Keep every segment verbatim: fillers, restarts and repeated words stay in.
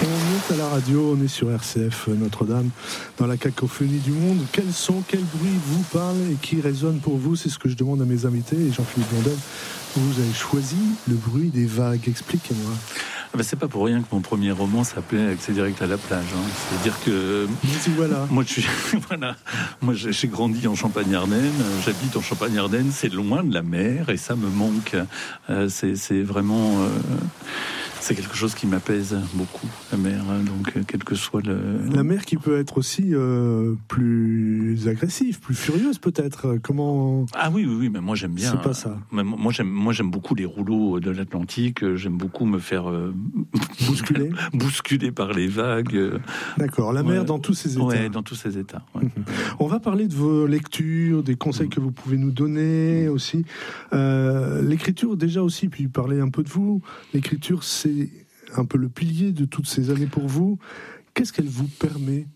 On est à la radio, on est sur R C F Notre-Dame, dans la cacophonie du monde. Quels sons, quel bruit vous parle et qui résonne pour vous? C'est ce que je demande à mes invités. Et Jean-Philippe Blondel, vous avez choisi le bruit des vagues. Expliquez-moi. Ben, c'est pas pour rien que mon premier roman s'appelait Accès direct à la plage. Hein. C'est-à-dire que voilà. moi, je suis, voilà, moi, j'ai grandi en Champagne-Ardenne. J'habite en Champagne-Ardenne. C'est loin de la mer et ça me manque. Euh, c'est, c'est vraiment. Euh, C'est quelque chose qui m'apaise beaucoup, la mer. Hein, donc, quel que soit le... La mer qui peut être aussi euh, plus agressive, plus furieuse peut-être. Comment... Ah oui, oui, oui, mais moi j'aime bien. C'est pas ça. Euh, moi j'aime, moi j'aime beaucoup les rouleaux de l'Atlantique. J'aime beaucoup me faire euh, bousculer, bousculer par les vagues. D'accord. La mer ouais. dans tous ses états. Ouais, dans tous ses états. Ouais. On va parler de vos lectures, des conseils que vous pouvez nous donner aussi. Euh, l'écriture déjà aussi, puis parler un peu de vous. L'écriture, c'est un peu le pilier de toutes ces années pour vous. Qu'est-ce qu'elle vous permet?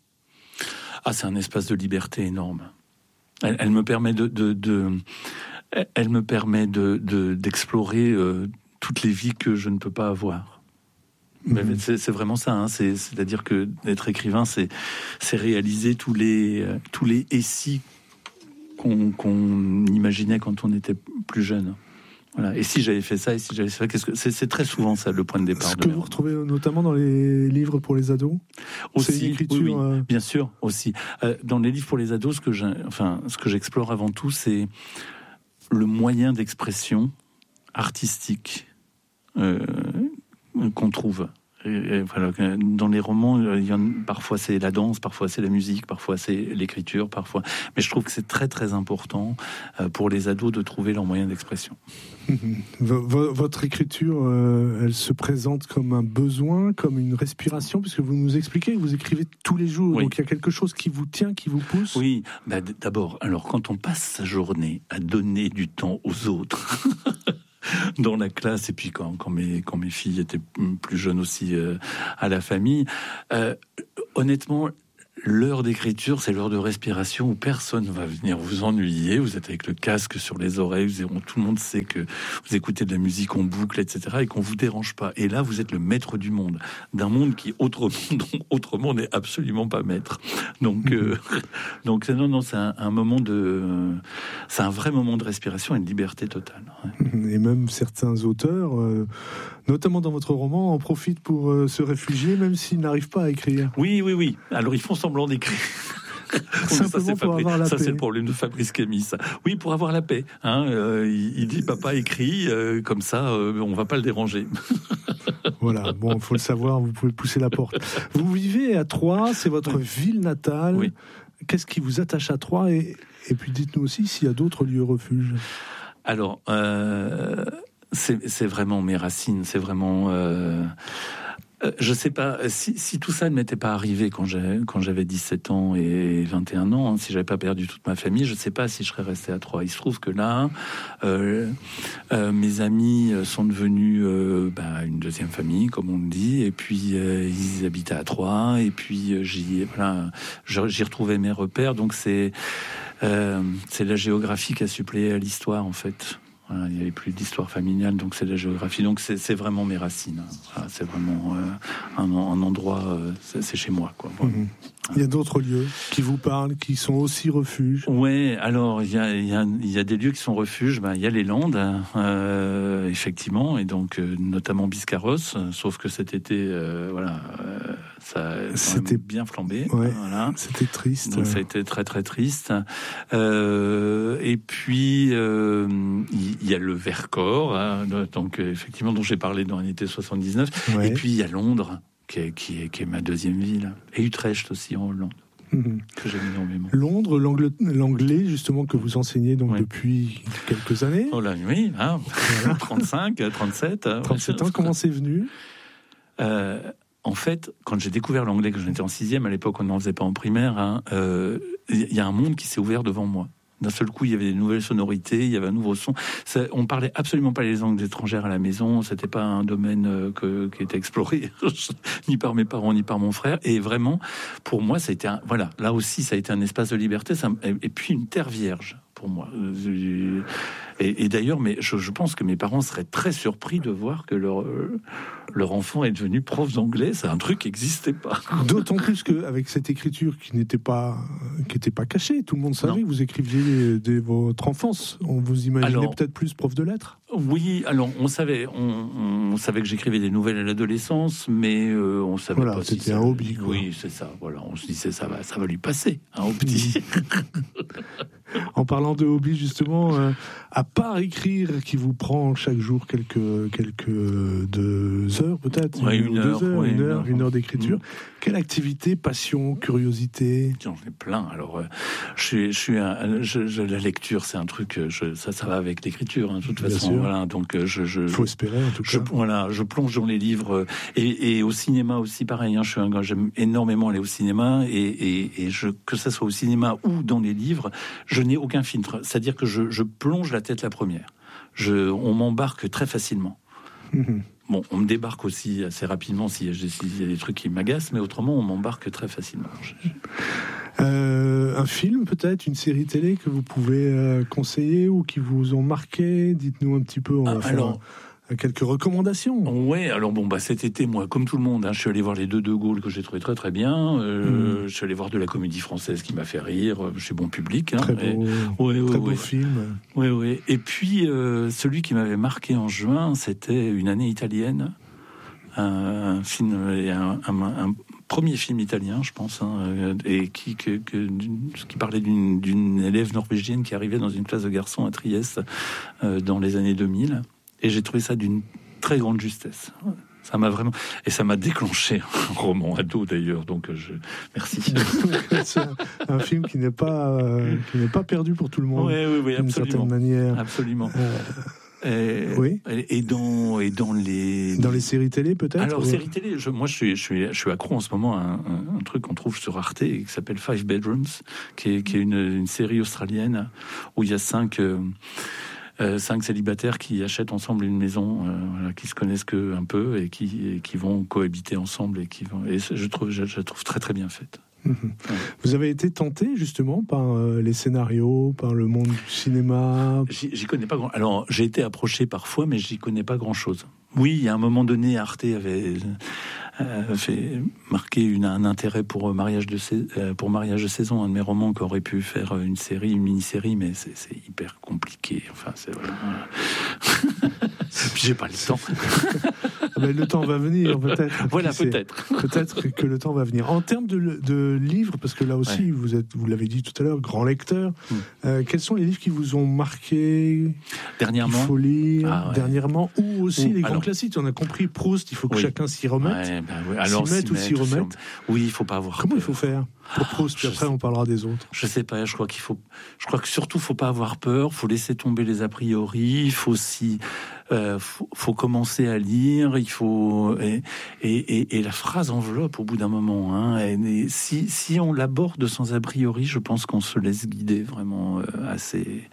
Ah, c'est un espace de liberté énorme. Elle, elle me permet de, de, de, elle me permet de, de d'explorer euh, toutes les vies que je ne peux pas avoir. Mmh. C'est, c'est vraiment ça. Hein. C'est, c'est-à-dire que d'être écrivain, c'est, c'est réaliser tous les, tous les et si qu'on, qu'on imaginait quand on était plus jeune. Voilà. Et si j'avais fait ça, et si j'avais fait ça, qu'est-ce que c'est, c'est très souvent ça le point de départ. Ce de que vous retrouvez notamment dans les livres pour les ados. Aussi, c'est une écriture, oui, oui, euh... bien sûr, aussi. Euh, dans les livres pour les ados, ce que j'ai, enfin, ce que j'explore avant tout, c'est le moyen d'expression artistique euh, qu'on trouve. Et, et voilà, dans les romans, il y en, parfois c'est la danse, parfois c'est la musique, parfois c'est l'écriture, parfois. Mais je trouve que c'est très très important euh, pour les ados de trouver leur moyen d'expression. Votre écriture, euh, elle se présente comme un besoin, comme une respiration, puisque vous nous expliquez, vous écrivez tous les jours, oui. Donc il y a quelque chose qui vous tient, qui vous pousse. Oui, bah, d'abord, alors quand on passe sa journée à donner du temps aux autres. Dans la classe, et puis quand, quand, mes, quand mes filles étaient plus jeunes aussi euh, à la famille, euh, honnêtement, l'heure d'écriture, c'est l'heure de respiration où personne ne va venir vous ennuyer. Vous êtes avec le casque sur les oreilles, vous, tout le monde sait que vous écoutez de la musique en boucle, et cetera, et qu'on vous dérange pas. Et là, vous êtes le maître du monde, d'un monde qui autrement, autrement n'est absolument pas maître. Donc, euh, donc non, non, c'est un, un moment de, c'est un vrai moment de respiration et de liberté totale. Ouais. Et même certains auteurs, euh, notamment dans votre roman, en profitent pour euh, se réfugier, même s'ils n'arrivent pas à écrire. Oui, oui, oui. Alors ils font semblant d'écrire. Simplement ça, c'est, pour avoir la ça paix. C'est le problème de Fabrice Camis. Ça. Oui, pour avoir la paix. Hein, euh, il, il dit papa écrit, euh, comme ça, euh, on va pas le déranger. Voilà, bon, il faut le savoir, vous pouvez pousser la porte. Vous vivez à Troyes, c'est votre oui. ville natale. Oui. Qu'est-ce qui vous attache à Troyes et, et puis dites-nous aussi s'il y a d'autres lieux refuges. Alors, euh, c'est, c'est vraiment mes racines, c'est vraiment... Euh, Je sais pas, si, si tout ça ne m'était pas arrivé quand, j'ai, quand j'avais dix-sept ans et vingt et un ans, hein, si j'avais pas perdu toute ma famille, je sais pas si je serais resté à Troyes. Il se trouve que là, euh, euh, mes amis sont devenus euh, bah, une deuxième famille, comme on le dit, et puis euh, ils habitaient à Troyes, et puis euh, j'y, voilà, j'y retrouvais mes repères, donc c'est, euh, c'est la géographie qui a suppléé à l'histoire, en fait. Voilà, il n'y avait plus d'histoire familiale, donc c'est de la géographie. Donc c'est, c'est vraiment mes racines. Voilà, c'est vraiment euh, un, un endroit, euh, c'est, c'est chez moi, quoi. Voilà. Mmh. Il y a d'autres lieux qui vous parlent, qui sont aussi refuges. Ouais, alors il y a, il y a, il y a des lieux qui sont refuges. Ben, il y a les Landes, euh, effectivement, et donc euh, notamment Biscarrosse. Sauf que cet été, euh, voilà, euh, ça a c'était bien flambé. Ouais, voilà. C'était triste. Donc ça a été très très triste. Euh, et puis euh, il y a le Vercors, hein, donc effectivement dont j'ai parlé dans l'été soixante-dix-neuf. Ouais. Et puis il y a Londres. Qui est, qui, est, qui est ma deuxième ville. Et Utrecht aussi en Hollande, mmh. que j'aime énormément. Londres, l'anglais, l'anglais justement que vous enseignez donc ouais. depuis quelques années. Oh là oui, hein. Voilà. trente-cinq, trente-sept. trente-sept ans, comment c'est venu euh, En fait, quand j'ai découvert l'anglais, quand j'étais en sixième, à l'époque on n'en faisait pas en primaire, hein, euh, y a un monde qui s'est ouvert devant moi. D'un seul coup, il y avait des nouvelles sonorités, il y avait un nouveau son. Ça, on parlait absolument pas les langues étrangères à la maison. C'était pas un domaine euh, que, qui était exploré ni par mes parents ni par mon frère. Et vraiment, pour moi, ça a été un, voilà, là aussi, ça a été un espace de liberté. Ça, et, et puis une terre vierge. pour moi. Et, et d'ailleurs, mais je, je pense que mes parents seraient très surpris de voir que leur, euh, leur enfant est devenu prof d'anglais. C'est un truc qui n'existait pas. D'autant plus qu'avec cette écriture qui n'était pas, qui n'était pas cachée, tout le monde savait non. que vous écriviez dès votre enfance. On vous imaginait alors, peut-être plus prof de lettres. Oui, alors on savait, on, on savait que j'écrivais des nouvelles à l'adolescence, mais euh, on savait voilà, pas c'était si un ça... hobby. Quoi. Oui, c'est ça. Voilà, on se disait ça va, ça va lui passer, un hobby. En parlant de hobby, justement, euh, à part écrire, qui vous prend chaque jour quelques quelques deux heures peut-être, ouais, une, une, ou heure, deux heures, ouais, une heure, une heure mmh. d'écriture. Quelle activité, passion, curiosité? J'en ai plein. Alors, euh, je suis, je suis, un, je, je, la lecture, c'est un truc, je, ça, ça va avec l'écriture, hein, de toute Bien façon. sûr. Voilà, donc je, je, faut espérer en tout je, cas. Voilà, je plonge dans les livres et, et au cinéma aussi, pareil. Hein, je suis un gars, j'aime énormément aller au cinéma et, et, et je, que ça soit au cinéma ou dans les livres, je n'ai aucun filtre. C'est-à-dire que je, je plonge la tête la première. Je, on m'embarque très facilement. Mmh. Bon, on me débarque aussi assez rapidement s'il y a, s'il y a des trucs qui m'agacent, mais autrement, on m'embarque très facilement. Euh, un film, peut-être, une série télé que vous pouvez euh, conseiller ou qui vous ont marqué? Dites-nous un petit peu. On va ah, alors, faire quelques recommandations. Ouais, alors bon, bah cet été, moi, comme tout le monde, hein, je suis allé voir les deux De Gaulle que j'ai trouvé très très bien. Euh, mmh. Je suis allé voir de la comédie française qui m'a fait rire. Chez Bon Public. Hein, très beau, et, ouais, ouais, très ouais, beau ouais. film. Oui, oui. Et puis euh, celui qui m'avait marqué en juin, c'était Une année italienne. Un, un film, un, un, un premier film italien, je pense, hein, et qui, que, que, qui parlait d'une, d'une élève norvégienne qui arrivait dans une classe de garçons à Trieste euh, dans les années deux mille. Et j'ai trouvé ça d'une très grande justesse. Ça m'a vraiment... Et ça m'a déclenché un roman ado, d'ailleurs, donc je... merci. C'est un, un film qui n'est pas, euh, qui n'est pas perdu pour tout le monde, oui, oui, oui, d'une certaine manière. Absolument. Euh... Et, oui. Et dans et dans les dans les séries télé peut-être. Alors ou... séries télé, je, moi je suis je suis je suis accro en ce moment à un, un, un truc qu'on trouve sur Arte qui s'appelle Five Bedrooms, qui est qui est une, une série australienne où il y a cinq euh, euh, cinq célibataires qui achètent ensemble une maison, euh, voilà, qui se connaissent que un peu et qui et qui vont cohabiter ensemble et qui vont et je trouve je, je la trouve très très bien faite. Mmh. Ouais. Vous avez été tenté justement par euh, les scénarios, par le monde du cinéma? J'y, j'y connais pas grand. Alors j'ai été approché parfois, mais j'y connais pas grand chose. Oui, il y a un moment donné, Arte avait euh, fait marquer une, un intérêt pour mariage de euh, pour mariage de saison, un de mes romans qui aurait pu faire une série, une mini-série, mais c'est, c'est hyper compliqué. Enfin, c'est voilà. Puis j'ai pas le temps. Mais le temps va venir, peut-être. Voilà, peut-être. Peut-être que le temps va venir. En termes de, de livres, parce que là aussi, ouais. vous êtes, vous l'avez dit tout à l'heure, grand lecteur. Mm. Euh, quels sont les livres qui vous ont marqué dernièrement? Il faut lire ah, ouais. dernièrement, ou aussi ou, les grands alors, classiques. On a compris Proust. Il faut que oui. chacun s'y remette. Ouais, bah, ouais. Alors, s'y mette ou s'y remette. Oui, il faut pas avoir. Comment peur. il faut faire pour Proust? Puis après, on parlera des autres. Je sais pas. Je crois qu'il faut. Je crois que surtout, faut pas avoir peur. Faut laisser tomber les a priori. Il faut aussi. Euh, faut, faut commencer à lire, il faut et, et, et, et la phrase enveloppe au bout d'un moment. Hein, et, et si, si on l'aborde sans a priori, je pense qu'on se laisse guider vraiment euh, assez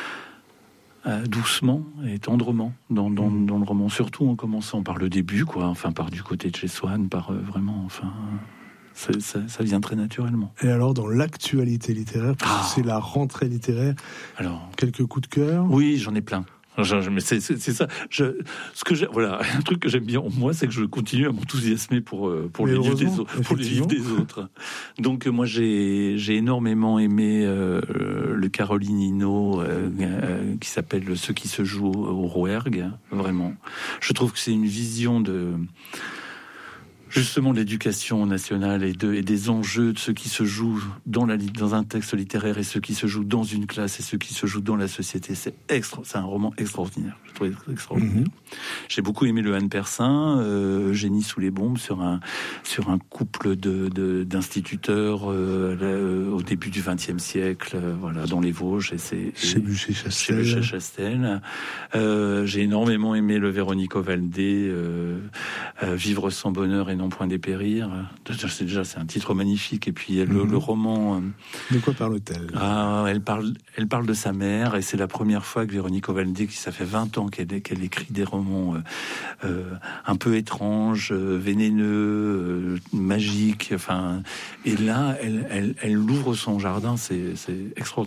euh, doucement et tendrement dans, dans, mmh. dans le roman. Surtout en commençant par le début, quoi. Enfin, par du côté de chez Swann, par euh, vraiment, enfin. Ça, ça, ça vient très naturellement. Et alors, dans l'actualité littéraire, parce que ah. c'est la rentrée littéraire, alors quelques coups de cœur? Oui, j'en ai plein. Mais c'est, c'est, c'est ça. Je, ce que j'ai, voilà, un truc que j'aime bien en moi, c'est que je continue à m'enthousiasmer pour pour les livres des autres, pour les livres des autres. Donc moi, j'ai j'ai énormément aimé euh, le Caroline Hinault euh, euh, qui s'appelle Ceux qui se jouent au Rouergue. Vraiment, je trouve que c'est une vision de justement de l'éducation nationale et, de, et des enjeux de ce qui se joue dans, la, dans un texte littéraire et ce qui se joue dans une classe et ce qui se joue dans la société. C'est, extra, c'est un roman extraordinaire. Je trouve extraordinaire. Mm-hmm. J'ai beaucoup aimé le Anne Persin, euh, Génie sous les bombes, sur un, sur un couple de, de, d'instituteurs euh, là, au début du vingtième siècle, euh, voilà, dans les Vosges. Et c'est, chez Buchet-Chastel. Chez Buchet-Chastel. Euh, j'ai énormément aimé le Véronique Ovaldé, euh, euh, Vivre sans bonheur et non point dépérir. C'est déjà c'est un titre magnifique. Et puis le, mmh. le roman. De quoi parle-t-elle? Ah, elle parle, elle parle de sa mère et c'est la première fois que Véronique Ovaldé, qui ça fait vingt ans qu'elle, qu'elle écrit des romans euh, euh, un peu étranges, euh, vénéneux, euh, magiques. Enfin, et là, elle, elle, elle ouvre son jardin. C'est, c'est extraordinaire.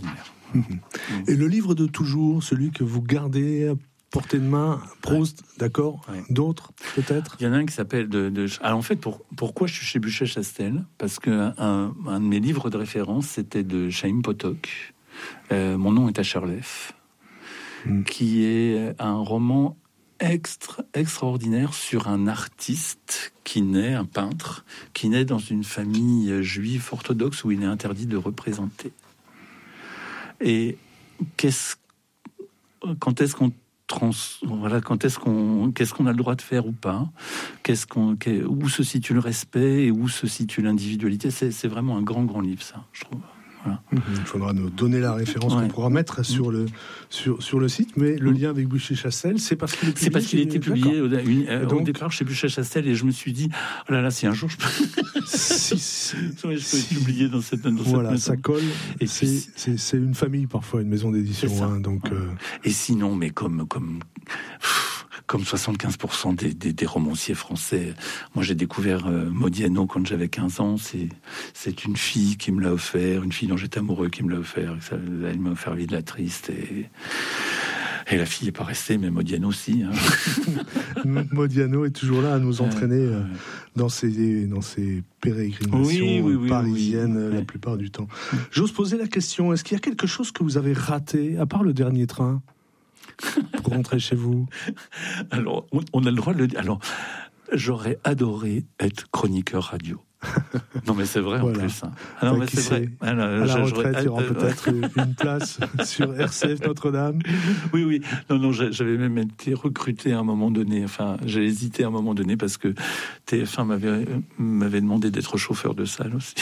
Mmh. Et le livre de toujours, celui que vous gardez à portée de main, Proust, ouais. d'accord, ouais. D'autres, peut-être? Il y en a un qui s'appelle... De, de... Alors, en fait, pour, pourquoi je suis chez Buchet-Chastel? Parce qu'un un, un de mes livres de référence, c'était de Chaim Potok, euh, Mon nom est à Charlef, mmh. qui est un roman extra, extraordinaire sur un artiste qui naît, un peintre, qui naît dans une famille juive orthodoxe où il est interdit de représenter. Et qu'est-ce, quand est-ce qu'on trans, voilà, quand est-ce qu'on, qu'est-ce qu'on a le droit de faire ou pas, qu'est-ce qu'on, qu'est, où se situe le respect et où se situe l'individualité. C'est, c'est vraiment un grand, grand livre, ça, je trouve. Voilà. Il faudra nous donner la référence ouais. qu'on pourra mettre sur le, sur, sur le site, mais le lien avec Buchet-Chastel, c'est parce qu'il est publié. C'est parce qu'il a été publié au, une, euh, donc, au départ chez Buchet-Chastel, et je me suis dit, oh là là, si un jour je peux, si, si, je peux si, être publié dans cette, dans voilà, cette ça colle. Et c'est, puis, c'est, c'est une famille parfois, une maison d'édition. Hein, donc, ouais. euh... Et sinon, mais comme, comme, comme soixante-quinze pour cent des, des, des romanciers français. Moi, j'ai découvert euh, Modiano quand j'avais quinze ans. C'est, c'est une fille qui me l'a offert, une fille dont j'étais amoureux qui me l'a offert. Ça, elle m'a offert Vie de la Triste. Et, et la fille n'est pas restée, mais Modiano aussi. Hein. Modiano est toujours là à nous entraîner euh, euh, dans ses, dans ses pérégrinations oui, oui, oui, parisiennes oui, oui. la ouais. plupart du temps. J'ose poser la question, est-ce qu'il y a quelque chose que vous avez raté, à part le dernier train pour rentrer chez vous? Alors, on, on a le droit de le dire. Alors, j'aurais adoré être chroniqueur radio. Non, mais c'est vrai voilà. en plus. Hein. Ah non, enfin, mais c'est sait, vrai. Alors, à la retraite, il y aura peut-être une place sur R C F Notre-Dame. Oui, oui. Non, non, j'avais même été recruté à un moment donné. Enfin, j'ai hésité à un moment donné parce que T F un m'avait, m'avait demandé d'être chauffeur de salle aussi.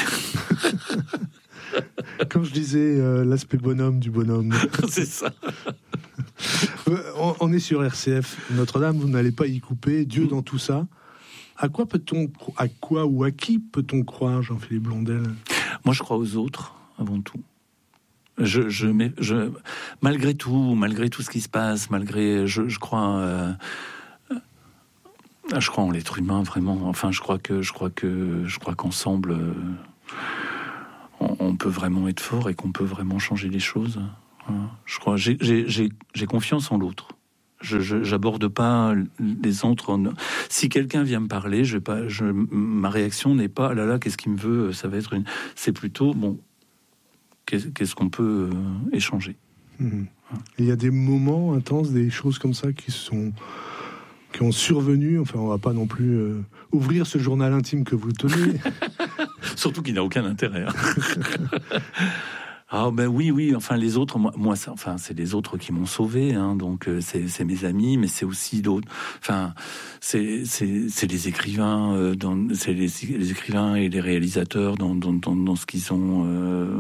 Quand je disais euh, l'aspect bonhomme du bonhomme. C'est ça. on, on est sur R C F Notre-Dame, vous n'allez pas y couper. Dieu dans tout ça. À quoi peut-on, à quoi ou à qui peut-on croire, Jean-Philippe Blondel? Moi, je crois aux autres avant tout. Je, je, mais je, malgré tout, malgré tout ce qui se passe, malgré, je, je crois, euh, je crois en l'être humain vraiment. Enfin, je crois que, je crois que, je crois qu'ensemble, euh, on, on peut vraiment être fort et qu'on peut vraiment changer les choses. Voilà. Je crois, j'ai, j'ai, j'ai, j'ai confiance en l'autre. Je, je j'aborde pas les autres. En... Si quelqu'un vient me parler, je vais pas. Je, ma réaction n'est pas ah là là, qu'est-ce qu'il me veut? Ça va être une. C'est plutôt bon. Qu'est-ce, qu'est-ce qu'on peut euh, échanger? Mmh. Il y a des moments intenses, des choses comme ça qui sont qui ont survenu. Enfin, on va pas non plus euh, ouvrir ce journal intime que vous tenez. Surtout qu'il n'a aucun intérêt. Hein. Ah ben oui, oui. Enfin les autres, moi, moi ça, enfin c'est les autres qui m'ont sauvé. Hein, donc euh, c'est, c'est mes amis, mais c'est aussi d'autres. Enfin c'est c'est c'est les écrivains, euh, dans, c'est les, les écrivains et les réalisateurs dans dans dans, dans ce qu'ils ont. Euh,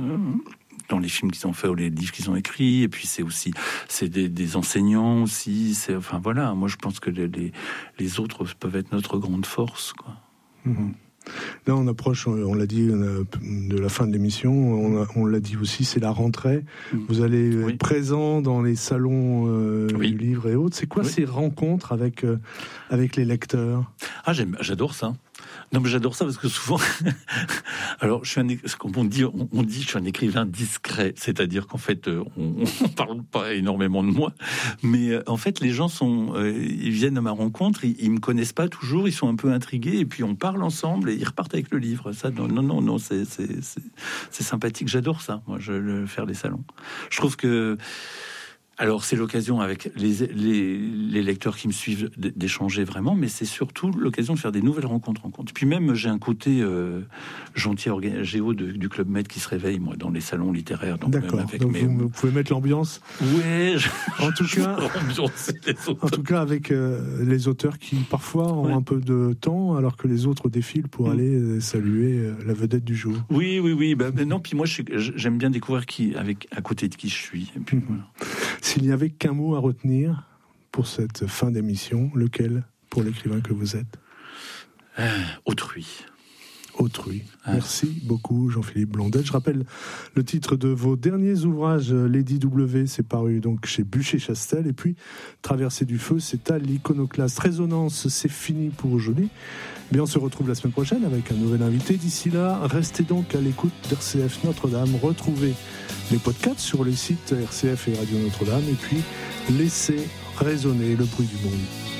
dans les films qu'ils ont fait ou les livres qu'ils ont écrits, et puis c'est aussi c'est des, des enseignants aussi. C'est enfin voilà. Moi je pense que les les, les autres peuvent être notre grande force, quoi. Mmh. Là, on approche, on l'a dit, de la fin de l'émission. On, a, on l'a dit aussi, c'est la rentrée. Vous allez oui. être présent dans les salons euh, oui. du livre et autres. C'est quoi oui. ces rencontres avec euh, avec les lecteurs? Ah, j'aime, j'adore ça. Non, mais j'adore ça parce que souvent, alors je suis un, comme on dit, on, on dit, je suis un écrivain discret, c'est-à-dire qu'en fait, on, on parle pas énormément de moi, mais en fait, les gens sont, euh, ils viennent à ma rencontre, ils, ils me connaissent pas toujours, ils sont un peu intrigués, et puis on parle ensemble et ils repartent avec le livre. Ça, non, non, non, non c'est, c'est, c'est, c'est sympathique. J'adore ça, moi, je le faire des salons. Je trouve que alors, c'est l'occasion avec les, les, les lecteurs qui me suivent d'échanger vraiment, mais c'est surtout l'occasion de faire des nouvelles rencontres. rencontres. Puis même, j'ai un côté euh, gentil géo de, du Club Med qui se réveille, moi, dans les salons littéraires. Donc D'accord, avec donc mes... vous, vous pouvez mettre l'ambiance. Ouais, je... en, tout cas, en tout cas, avec euh, les auteurs qui, parfois, ont ouais. un peu de temps, alors que les autres défilent pour mmh. aller euh, saluer euh, la vedette du jour. Oui, oui, oui. Bah, bah non, puis moi, je suis, j'aime bien découvrir qui, avec, à côté de qui je suis. Et puis, mmh. voilà. S'il n'y avait qu'un mot à retenir pour cette fin d'émission, lequel pour l'écrivain que vous êtes? euh, Autrui. autrui. Ah. Merci beaucoup Jean-Philippe Blondel. Je rappelle le titre de vos derniers ouvrages, Lady W, c'est paru donc chez Bûcher-Chastel, et puis Traversée du feu, c'est à l'Iconoclaste. Résonance, c'est fini pour aujourd'hui. Mais on se retrouve la semaine prochaine avec un nouvel invité. D'ici là, restez donc à l'écoute d'R C F Notre-Dame. Retrouvez les podcasts sur les sites R C F et Radio Notre-Dame, et puis laissez résonner le bruit du monde.